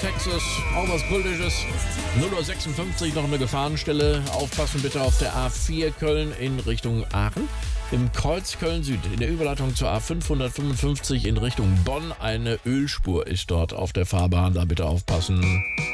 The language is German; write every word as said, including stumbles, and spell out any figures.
Texas, auch was Kultisches. null Uhr sechsundfünfzig, noch eine Gefahrenstelle. Aufpassen bitte auf der A vier Köln in Richtung Aachen. Im Kreuz Köln-Süd, in der Überleitung zur A fünfhundertfünfundfünfzig in Richtung Bonn. Eine Ölspur ist dort auf der Fahrbahn, da bitte aufpassen.